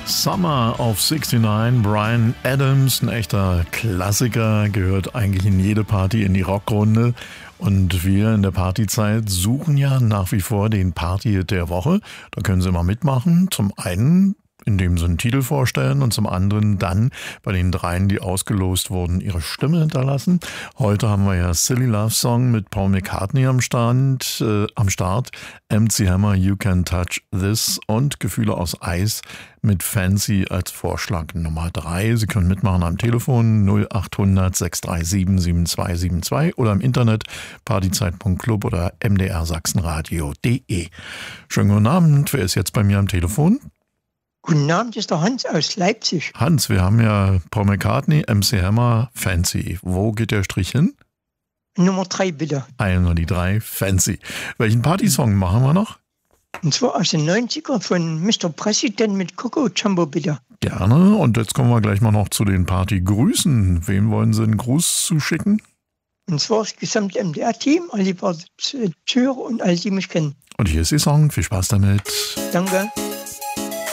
Summer of 69, Bryan Adams, ein echter Klassiker, gehört eigentlich in jede Party, in die Rockrunde. Und wir in der Partyzeit suchen ja nach wie vor den Party-Hit der Woche. Da können Sie mal mitmachen. Zum einen, indem Sie einen Titel vorstellen und zum anderen dann bei den dreien, die ausgelost wurden, ihre Stimme hinterlassen. Heute haben wir ja Silly Love Song mit Paul McCartney am Start, MC Hammer, You Can Touch This und Gefühle aus Eis mit Fancy als Vorschlag Nummer 3. Sie können mitmachen am Telefon 0800 637 7272 oder im Internet partyzeit.club oder mdrsachsenradio.de. Schönen guten Abend, wer ist jetzt bei mir am Telefon? Guten Abend, ist der Hans aus Leipzig. Hans, wir haben ja Paul McCartney, MC Hammer, Fancy. Wo geht der Strich hin? Nummer 3 bitte. Einer, die 3, Fancy. Welchen Partysong machen wir noch? Und zwar aus den 90er von Mr. President mit Coco Jumbo bitte. Gerne. Und jetzt kommen wir gleich mal noch zu den Partygrüßen. Wem wollen Sie einen Gruß zuschicken? Und zwar das gesamte MDR-Team, alle Zuhörer und alle, die mich kennen. Und hier ist Ihr Song. Viel Spaß damit. Danke.